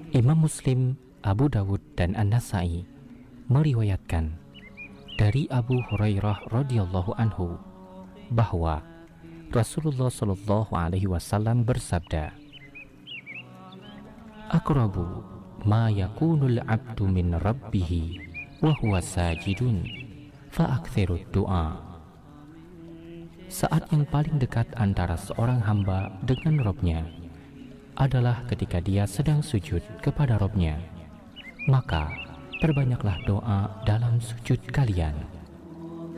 Imam Muslim, Abu Dawud, dan An-Nasai meriwayatkan dari Abu Hurairah radhiyallahu anhu bahwa Rasulullah Shallallahu alaihi wasallam bersabda, "Aqrabu ma yakunul 'abdu min rabbih wa huwa sajidun fa'aktsirud du'a." Saat yang paling dekat antara seorang hamba dengan Robnya adalah ketika dia sedang sujud kepada Robnya. Maka perbanyaklah doa dalam sujud kalian.